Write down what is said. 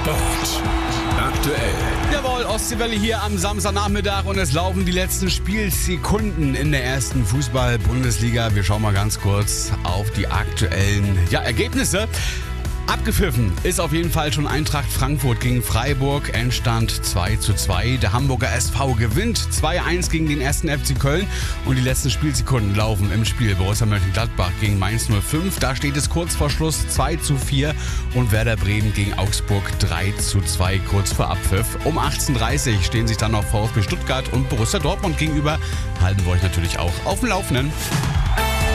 Sport aktuell. Jawohl, Ostseewelle hier am Samstagnachmittag und es laufen die letzten Spielsekunden in der ersten Fußball-Bundesliga. Wir schauen mal ganz kurz auf die aktuellen Ergebnisse. Abgepfiffen ist auf jeden Fall schon Eintracht Frankfurt gegen Freiburg, Endstand 2:2. Der Hamburger SV gewinnt 2:1 gegen den 1. FC Köln und die letzten Spielsekunden laufen im Spiel Borussia Mönchengladbach gegen Mainz 05. Da steht es kurz vor Schluss 2:4 und Werder Bremen gegen Augsburg 3:2 kurz vor Abpfiff. Um 18:30 stehen sich dann noch VfB Stuttgart und Borussia Dortmund gegenüber. Halten wir euch natürlich auch auf dem Laufenden.